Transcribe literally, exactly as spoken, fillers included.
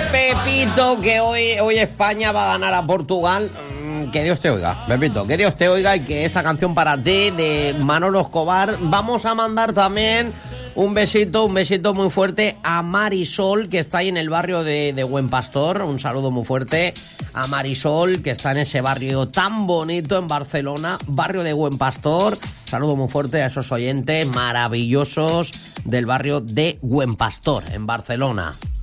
Pepito, que hoy, hoy España va a ganar a Portugal. Que Dios te oiga, Pepito, que Dios te oiga y que esa canción para ti de Manolo Escobar. Vamos a mandar también un besito, un besito muy fuerte a Marisol, que está ahí en el barrio de, de Buen Pastor. Un saludo muy fuerte a Marisol, que está en ese barrio tan bonito en Barcelona, barrio de Buen Pastor. Saludo muy fuerte a esos oyentes maravillosos del barrio de Buen Pastor en Barcelona.